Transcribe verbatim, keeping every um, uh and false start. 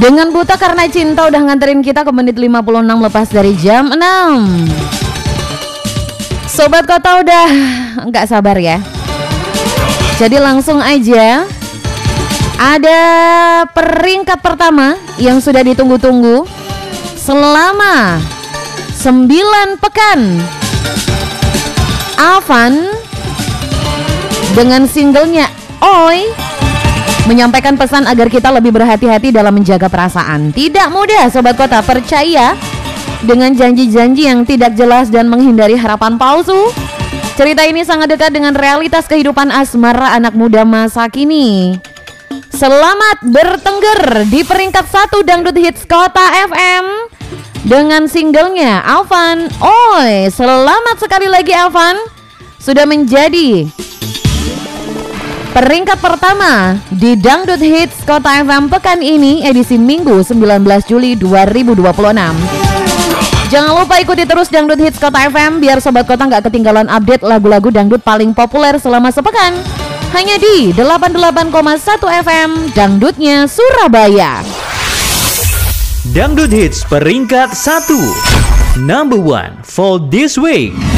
Dengan Buta Karena Cinta udah nganterin kita ke menit lima puluh enam lepas dari jam enam. Sobat Kota udah nggak sabar ya. Jadi langsung aja, ada peringkat pertama yang sudah ditunggu-tunggu selama sembilan pekan. Avan dengan singlenya Oi menyampaikan pesan agar kita lebih berhati-hati dalam menjaga perasaan. Tidak mudah Sobat Kota, percaya dengan janji-janji yang tidak jelas dan menghindari harapan palsu. Cerita ini sangat dekat dengan realitas kehidupan asmara anak muda masa kini. Selamat bertengger di peringkat satu Dangdut Hits Kota F M dengan singlenya Avan Oi. Selamat sekali lagi Avan, sudah menjadi peringkat pertama di Dangdut Hits Kota F M pekan ini, edisi Minggu sembilan belas Juli dua ribu dua puluh enam. Jangan lupa ikuti terus Dangdut Hits Kota F M biar Sobat Kota nggak ketinggalan update lagu-lagu dangdut paling populer selama sepekan. Hanya di delapan puluh delapan koma satu F M Dangdutnya Surabaya. Dangdut Hits peringkat satu, number one for this week.